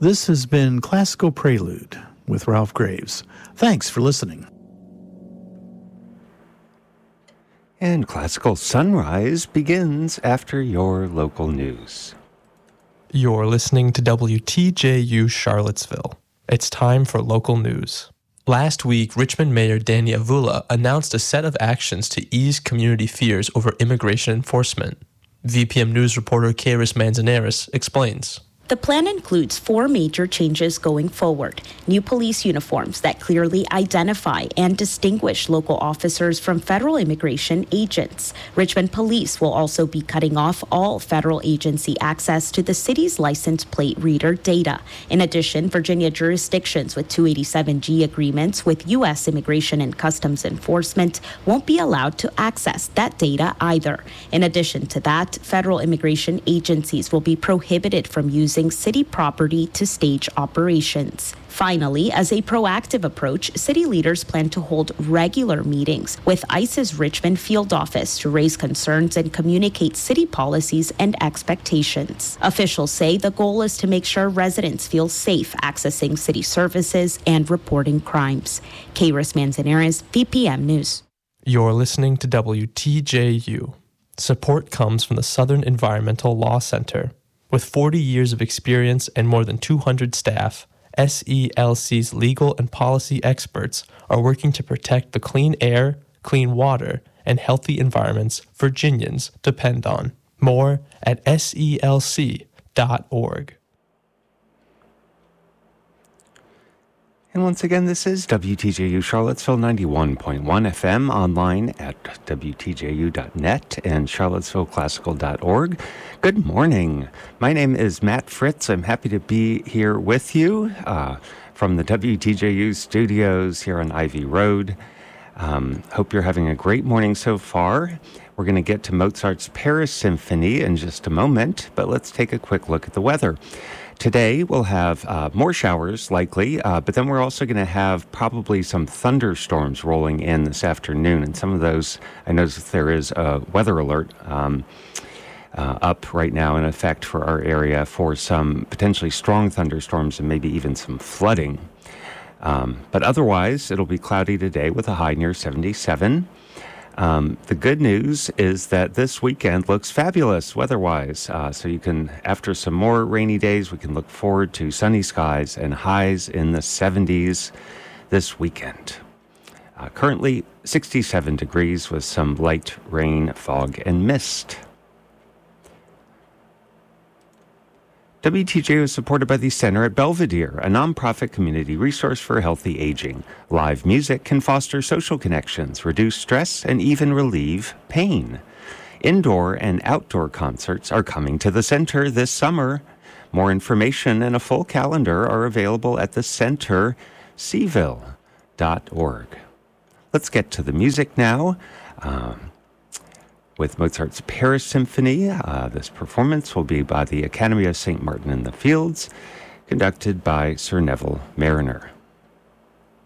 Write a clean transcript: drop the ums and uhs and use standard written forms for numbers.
This has been Classical Prelude with Ralph Graves. Thanks for listening. And Classical Sunrise begins after your local news. You're listening to WTJU Charlottesville. It's time for local news. Last week, Richmond Mayor Danny Avula announced a set of actions to ease community fears over immigration enforcement. VPM News reporter Kairos Manzanares explains. The plan includes 4 major changes going forward. New police uniforms that clearly identify and distinguish local officers from federal immigration agents. Richmond Police will also be cutting off all federal agency access to the city's license plate reader data. In addition, Virginia jurisdictions with 287G agreements with U.S. Immigration and Customs Enforcement won't be allowed to access that data either. In addition to that, federal immigration agencies will be prohibited from using city property to stage operations. Finally, as a proactive approach, city leaders plan to hold regular meetings with ICE's Richmond field office to raise concerns and communicate city policies and expectations. Officials say the goal is to make sure residents feel safe accessing city services and reporting crimes. Kairos Manzanares, VPM News. You're listening to WTJU. Support comes from the Southern Environmental Law Center. With 40 years of experience and more than 200 staff, SELC's legal and policy experts are working to protect the clean air, clean water, and healthy environments Virginians depend on. More at selc.org. And once again, this is WTJU Charlottesville 91.1 FM, online at WTJU.net and CharlottesvilleClassical.org. Good morning. My name is Matt Fritz. I'm happy to be here with you from the WTJU studios here on Ivy Road. Hope you're having a great morning so far. We're going to get to Mozart's Paris Symphony in just a moment, but let's take a quick look at the weather. Today, we'll have more showers, likely, but then we're also going to have probably some thunderstorms rolling in this afternoon. And some of those, I notice there is a weather alert up right now in effect for our area for some potentially strong thunderstorms and maybe even some flooding. But otherwise, it'll be cloudy today with a high near 77. The good news is that this weekend looks fabulous weather-wise. So you can, after some more rainy days, we can look forward to sunny skies and highs in the 70s this weekend. Currently 67 degrees with some light rain, fog, and mist. WTJU is supported by the Center at Belvedere, a nonprofit community resource for healthy aging. Live music can foster social connections, reduce stress, and even relieve pain. Indoor and outdoor concerts are coming to the center this summer. More information and a full calendar are available at thecentercville.org. Let's get to the music now. With Mozart's Paris Symphony, this performance will be by the Academy of St. Martin in the Fields, conducted by Sir Neville Mariner.